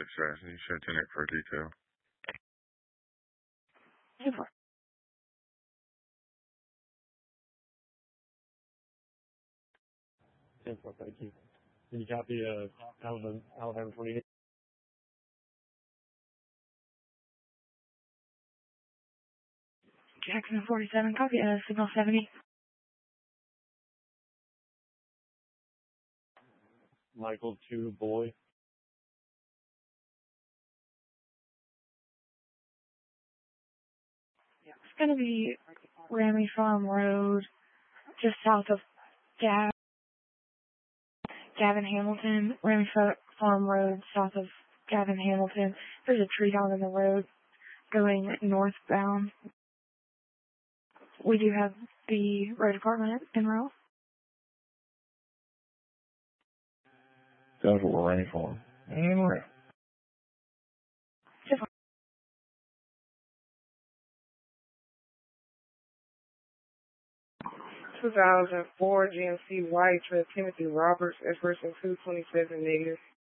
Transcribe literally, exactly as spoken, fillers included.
success. You should attend it for detail. Super. Super, thank you. Can you copy uh, Alabama, Alabama twenty-eight? Jackson forty-seven, copy, uh, signal seventy. Michael two, boy. It's going to be Rammy Farm Road, just south of Gav- Gavin Hamilton. Rammy Farm Road, south of Gavin Hamilton. There's a tree down in the road going northbound. We do have the road department in row. That's what we're running for. And we're two thousand four G M C White, Trent Timothy Roberts, expression two twenty-seven negative.